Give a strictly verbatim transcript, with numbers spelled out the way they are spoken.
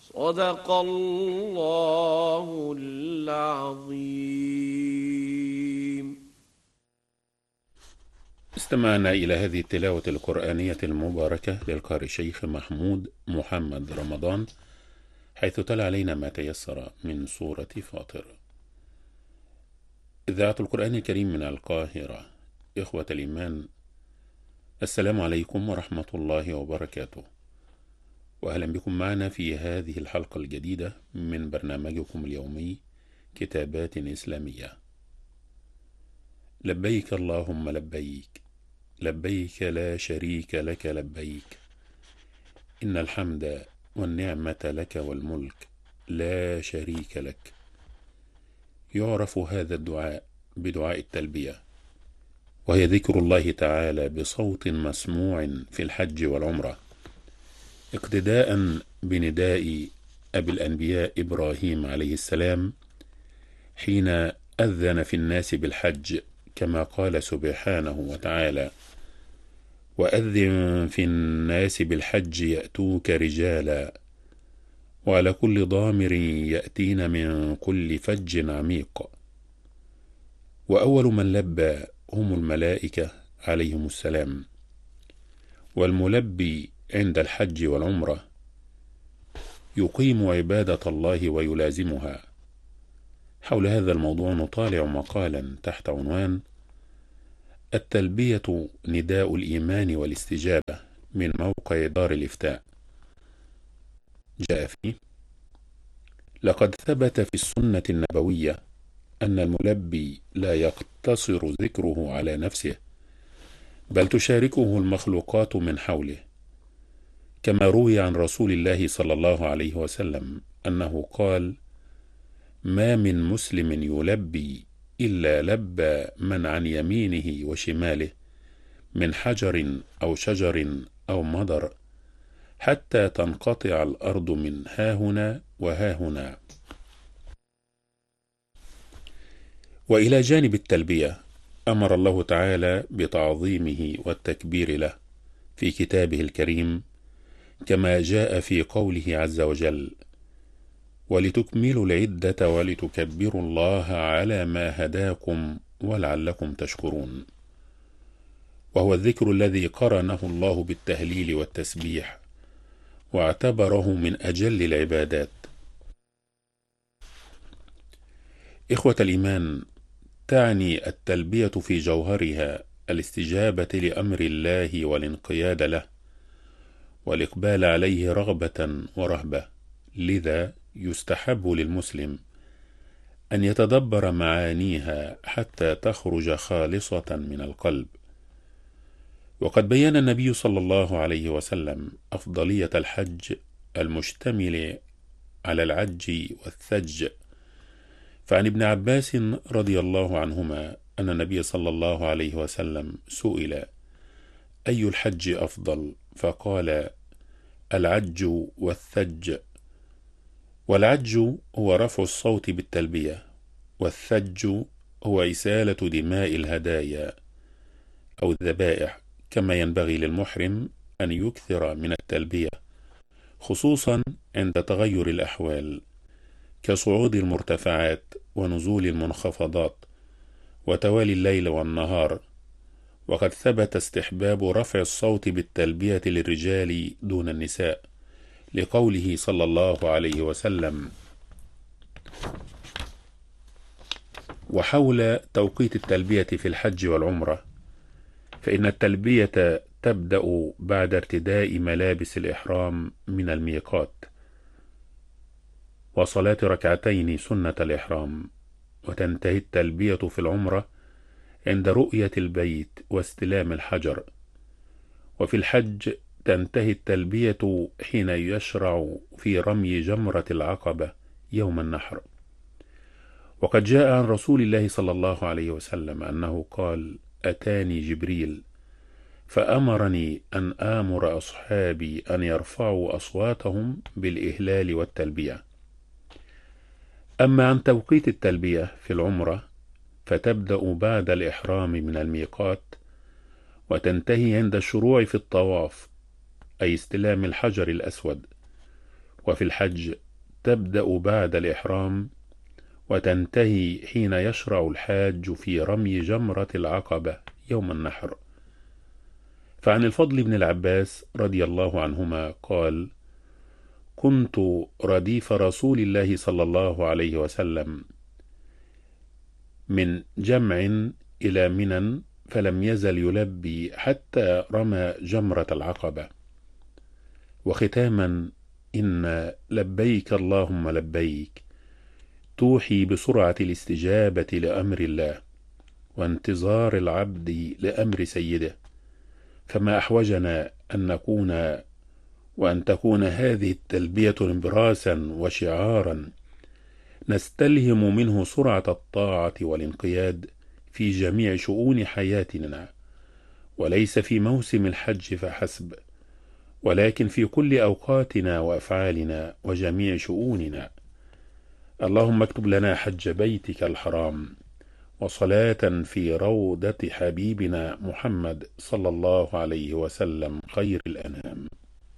صدق الله العظيم. استمعنا إلى هذه التلاوة القرآنية المباركة للقارئ الشيخ محمود محمد رمضان، حيث تلا علينا ما تيسر من سورة فاطر. إذاعة القرآن الكريم من القاهرة. إخوة الإيمان، السلام عليكم ورحمة الله وبركاته، وأهلا بكم معنا في هذه الحلقة الجديدة من برنامجكم اليومي كتابات إسلامية. لبيك اللهم لبيك، لبيك لا شريك لك لبيك، إن الحمد والنعمة لك والملك لا شريك لك. يعرف هذا الدعاء بدعاء التلبية، وهي ذكر الله تعالى بصوت مسموع في الحج والعمرة، اقتداء بنداء أبي الأنبياء إبراهيم عليه السلام حين أذن في الناس بالحج، كما قال سبحانه وتعالى: وأذن في الناس بالحج يأتوك رجالا وعلى كل ضامر يأتين من كل فج عميق. وأول من لبى هم الملائكة عليهم السلام، والملبي عند الحج والعمرة يقيم عبادة الله ويلازمها. حول هذا الموضوع نطالع مقالا تحت عنوان التلبية نداء الإيمان والاستجابة من موقع دار الإفتاء. جاء فيه: لقد ثبت في السنة النبوية أن الملبي لا يقتصر ذكره على نفسه، بل تشاركه المخلوقات من حوله، كما روي عن رسول الله صلى الله عليه وسلم أنه قال: ما من مسلم يلبي إلا لبى من عن يمينه وشماله من حجر أو شجر أو مضر، حتى تنقطع الأرض من هاهنا وهاهنا. وإلى جانب التلبية أمر الله تعالى بتعظيمه والتكبير له في كتابه الكريم، كما جاء في قوله عز وجل: ولتكملوا العدة ولتكبروا الله على ما هداكم ولعلكم تشكرون. وهو الذكر الذي قرنه الله بالتهليل والتسبيح، واعتبره من أجل العبادات. إخوة الإيمان، تعني التلبية في جوهرها الاستجابة لأمر الله والانقياد له والإقبال عليه رغبة ورهبة. لذا يستحب للمسلم أن يتدبر معانيها حتى تخرج خالصة من القلب. وقد بين النبي صلى الله عليه وسلم أفضلية الحج المشتمل على العج والثج. فعن ابن عباس رضي الله عنهما أن النبي صلى الله عليه وسلم سئل: أي الحج أفضل؟ فقال: العج والثج. والعج هو رفع الصوت بالتلبية، والثج هو إسالة دماء الهدايا أو الذبائح. كما ينبغي للمحرم أن يكثر من التلبية، خصوصا عند تغير الأحوال كصعود المرتفعات ونزول المنخفضات وتوالي الليل والنهار. وقد ثبت استحباب رفع الصوت بالتلبية للرجال دون النساء، لقوله صلى الله عليه وسلم: وحول توقيت التلبية في الحج والعمرة، فإن التلبية تبدأ بعد ارتداء ملابس الإحرام من الميقات وصلاة ركعتين سنة الإحرام، وتنتهي التلبية في العمرة عند رؤية البيت واستلام الحجر. وفي الحج تنتهي التلبية حين يشرع في رمي جمرة العقبة يوم النحر. وقد جاء عن رسول الله صلى الله عليه وسلم أنه قال: أتاني جبريل فأمرني أن آمر أصحابي أن يرفعوا أصواتهم بالإهلال والتلبية. أما عن توقيت التلبية في العمرة فتبدأ بعد الإحرام من الميقات، وتنتهي عند الشروع في الطواف، أي استلام الحجر الأسود. وفي الحج تبدأ بعد الإحرام وتنتهي حين يشرع الحاج في رمي جمرة العقبة يوم النحر. فعن الفضل بن العباس رضي الله عنهما قال: كنت رديف رسول الله صلى الله عليه وسلم من جمع إلى منى، فلم يزل يلبي حتى رمى جمرة العقبة. وختاما، إن لبيك اللهم لبيك توحي بسرعة الاستجابة لأمر الله وانتظار العبد لأمر سيده، فما أحوجنا أن نكون وأن تكون هذه التلبية انبراسا وشعارا نستلهم منه سرعة الطاعة والانقياد في جميع شؤون حياتنا، وليس في موسم الحج فحسب، ولكن في كل أوقاتنا وأفعالنا وجميع شؤوننا. اللهم اكتب لنا حج بيتك الحرام وصلاة في روضة حبيبنا محمد صلى الله عليه وسلم خير الأنام.